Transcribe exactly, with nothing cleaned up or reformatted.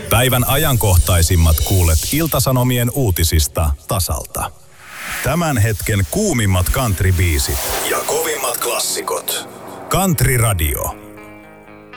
Päivän ajankohtaisimmat kuulet Ilta-Sanomien uutisista tasalta. Tämän hetken kuumimmat country-biisit ja kovimmat klassikot. Country Radio.